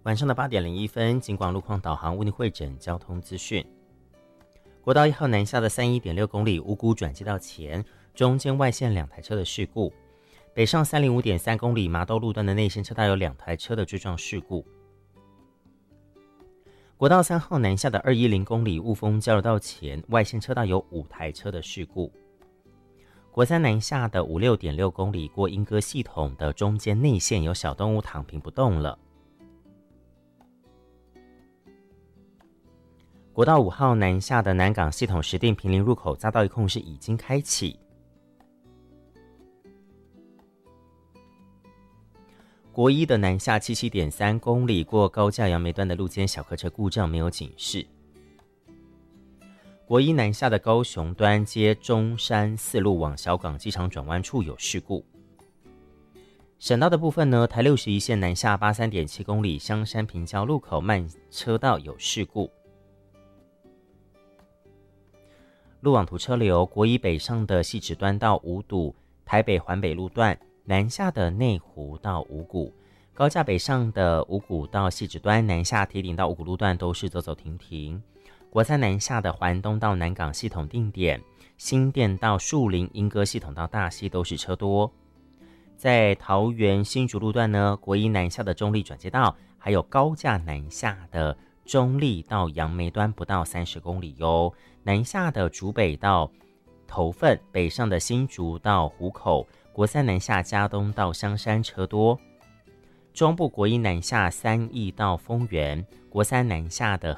晚上的8点01分，警广路况导航为您汇整交通资讯。国道1号南下的31.6公里五股转接道前，中间外线2台车的事故；北上305.3公里麻豆路段的内线车道有2台车的追撞事故。国道3号南下的210公里雾峰交流道前，外线车道有5台车的事故。国3南下的56.6公里过莺歌系统的中间内线有小动物躺平不动了。国道5号南下的南港系统石碇坪林入口匝道一控是已经开启。国1的南下77.3公里过高架杨梅段的路肩小客车故障没有警示。国1南下的高雄端接中山4路往小港机场转弯处有事故。省道的部分呢，台61线南下83.7公里香山平交路口慢车道有事故。路网图车流，国1北上的汐止端到五堵，台北环北路段南下的内湖到五股，高架北上的五股到汐止端南下铁顶到五股路段都是走走停停。国3南下的环东到南港系统定点，新店到树林莺歌系统到大溪都是车多。在桃园新竹路段呢，国1南下的中壢转接道，还有高架南下的中壢到杨梅端不到30公里哟。南下的竹北到头份，北上的新竹到湖口，国3南下嘉东到香山车多。中部国1南下3义到丰原，国3南下的